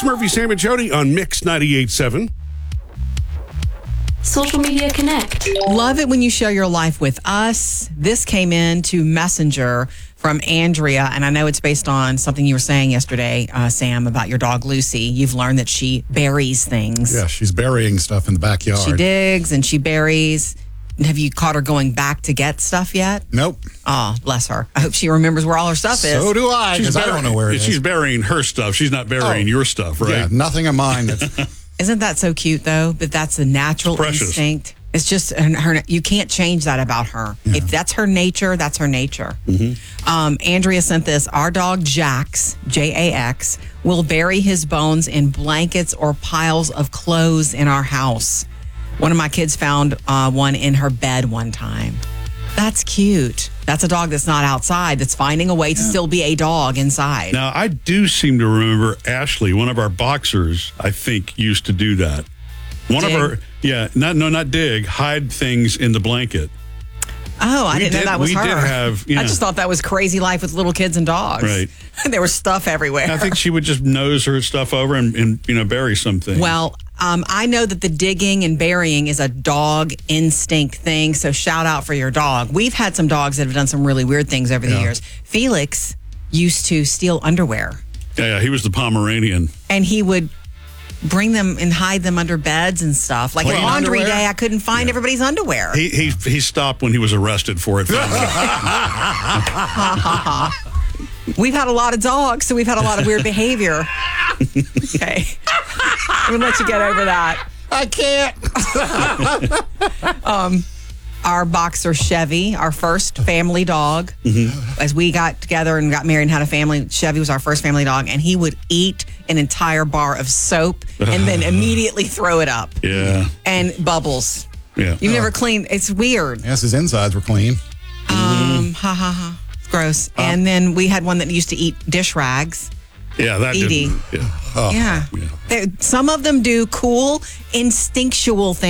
It's Murphy, Sam, and Jody on Mix 98.7. Social Media Connect. Love it when you share your life with us. This came in to Messenger from Andrea, and I know it's based on something you were saying yesterday, Sam, about your dog Lucy. You've learned that she buries things. Yeah, she's burying stuff in the backyard. She digs and she buries. Have you caught her going back to get stuff yet? Nope. Oh, bless her. I hope she remembers where all her stuff is. So do I, because I don't know where it is. She's burying her stuff. She's not burying your stuff, right? Yeah, nothing of mine. Isn't that so cute, though? That that's a natural instinct. It's just her. You can't change that about her. Yeah. If that's her nature, that's her nature. Mm-hmm. Andrea sent this. Our dog Jax, Jax, will bury his bones in blankets or piles of clothes in our house. One of my kids found one in her bed one time. That's cute. That's a dog that's not outside, that's finding a way to still be a dog inside. Now, I do seem to remember Ashley, one of our boxers, I think, used to do that. One of her, not dig, hide things in the blanket. Oh, I didn't know that was her. We did have, I just thought that was crazy life with little kids and dogs. Right. There was stuff everywhere. I think she would just nose her stuff over and bury something. Well, I know that the digging and burying is a dog instinct thing, so shout out for your dog. We've had some dogs that have done some really weird things over the years. Felix used to steal underwear. Yeah, he was the Pomeranian. And he would bring them and hide them under beds and stuff. Like laundry underwear? Day, I couldn't find everybody's underwear. He stopped when he was arrested for it. We've had a lot of dogs, so we've had a lot of weird behavior. Okay. I'm going to let you get over that. I can't. Our boxer Chevy, our first family dog, as we got together and got married and had a family, Chevy was our first family dog, and he would eat an entire bar of soap and then immediately throw it up. Yeah. And bubbles. Yeah. You've never cleaned. It's weird. Yes, his insides were clean. It's gross. And then we had one that used to eat dish rags. Yeah, that Edie. didn't. Yeah. Yeah. Some of them do cool, instinctual things.